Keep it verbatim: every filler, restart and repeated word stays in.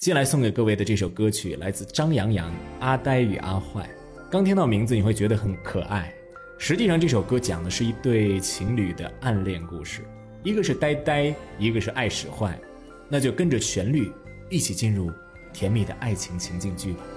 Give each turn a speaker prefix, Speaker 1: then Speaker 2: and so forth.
Speaker 1: 接下来送给各位的这首歌曲来自张阳阳《阿呆与阿坏》。刚听到名字你会觉得很可爱，实际上这首歌讲的是一对情侣的暗恋故事，一个是呆呆，一个是爱使坏。那就跟着旋律一起进入甜蜜的爱情情境剧吧。